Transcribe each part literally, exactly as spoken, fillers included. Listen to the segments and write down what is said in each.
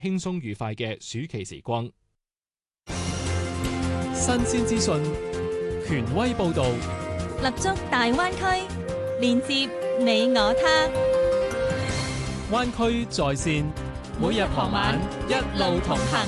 輕鬆愉快嘅暑期時光。 新鮮資訊，權威報導， 立足大灣區，連接你我他。 灣區在線， 每日傍晚一路同行。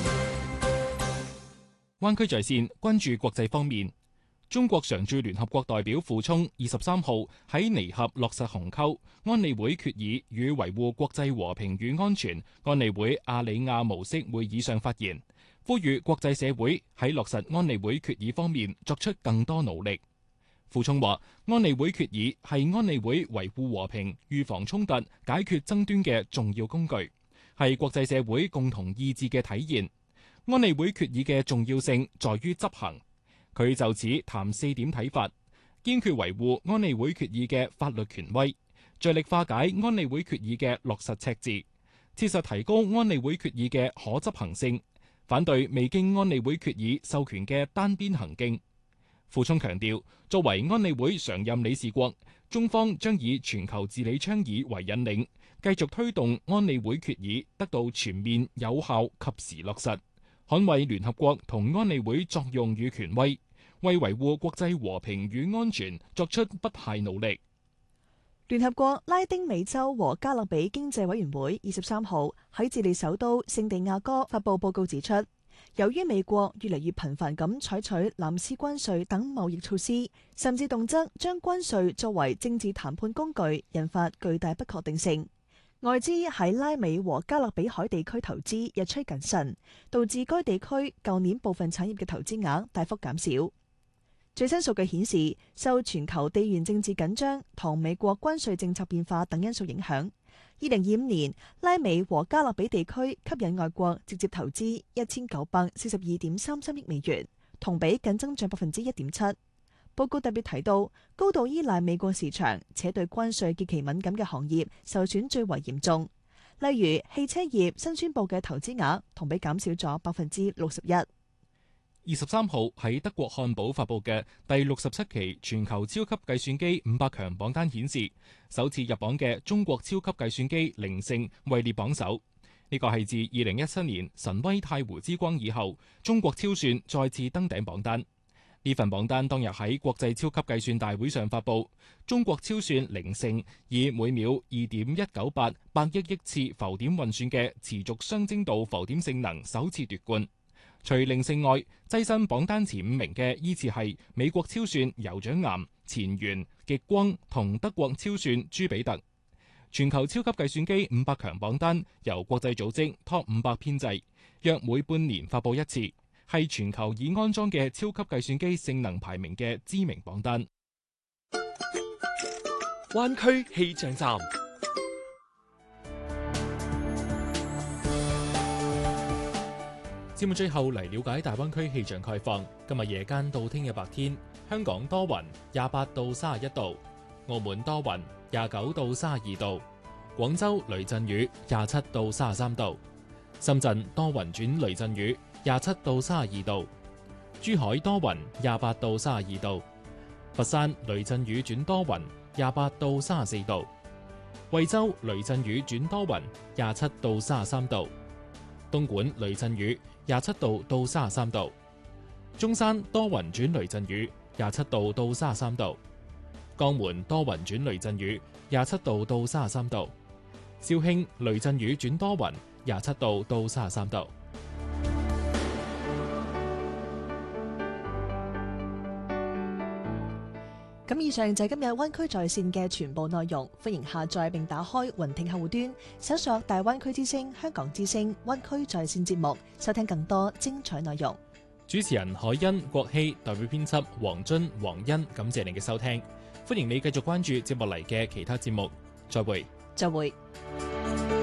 灣區在線關注國際方面，中國常駐聯合國代表傅聰二十三號喺尼合落實鴻溝安理會決議與維護國際和平與安全安理會阿里亞模式會議上發言，呼籲國際社會喺落實安理會決議方面作出更多努力。傅聰話：安理會決議係安理會維護和平、預防衝突、解決爭端嘅重要工具，係國際社會共同意志嘅體現。安理會決議嘅重要性在於執行。佢就此談四點睇法：堅決維護安理會決議嘅法律權威，着力化解安理會決議嘅落實赤字，切實提高安理會決議嘅可執行性，反對未經安理會決議授權嘅單邊行徑。傅聰強調，作為安理會常任理事國，中方將以全球治理倡議為引領，繼續推動安理會決議得到全面、有效、及時落實，捍衛聯合國同安理會作用與權威，為維護國際和平與安全作出不懈努力。 聯合國拉丁美洲和加勒比經濟委員會二十三號喺智利首都聖地亞哥發布報告指出，由於美國越嚟越頻繁咁採取濫施關稅等貿易措施，甚至動輒將關稅作為政治談判工具，引發巨大不確定性。外資喺拉美和加勒比海地區投資日趨謹慎，導致該地區舊年部分產業嘅投資額大幅減少。最新數據顯示，受全球地緣政治緊張同美國關稅政策變化等因素影響，二零二五年拉美和加勒比地區吸引外國直接投資一千九百四十二點三三億美元，同比僅增長百分之一點七。報告特別提到，高度依賴美國市場且對關稅極其敏感嘅行業受損最為嚴重，例如汽車業新宣布嘅投資額同比減少咗百分之六十一。 二十三號喺德國漢堡發布嘅第六十七期全球超級計算機五百強榜單顯示，首次入榜嘅中國超級計算機靈勝位列榜首。呢個係自二零一七年神威太湖之光以後，中國超算再次登頂榜單。呢份榜單當日喺國際超級計算大會上發布，中國超算靈勝以每秒二點一九八百億億次浮點運算嘅持續雙精度浮點性能首次奪冠。除靈勝外，躋身榜單前五名嘅依次係美國超算酋長岩、前沿、極光同德國超算朱比特。全球超級計算機五百強榜單由國際組織 Top 五百編製，約每半年發佈一次，係全球已安裝嘅超級計算機性能排名嘅知名榜單。 灣區氣象站。 節目最後嚟了解大灣區氣象概況。今日夜間到聽日白天，香港多雲，廿八到三十一度；澳門多雲，廿九到三十二度；廣州雷陣雨，廿七到三十三度；深圳多雲轉雷陣雨，廿七到三十二度；珠海多雲，廿八到三十二度；佛山雷陣雨轉多雲，廿八到三十四度；惠州雷陣雨轉多雲，廿七到三十三度；東莞雷陣雨，廿七度到三十三度；中山多雲轉雷陣雨，廿七度到三十三度；江門多雲轉雷陣雨，廿七度到三十三度；肇慶雷陣雨轉多雲，廿七度到三十三度。 咁以上就係今日灣區在線嘅全部內容，歡迎下載並打開雲聽客戶端，搜索大灣區之聲、香港之聲、灣區在線節目，收聽更多精彩內容。 主持人海欣、郭希，代表編輯黃津、黃欣，感謝你嘅收聽，歡迎你繼續關注接落嚟嘅其他節目，再會。 再會。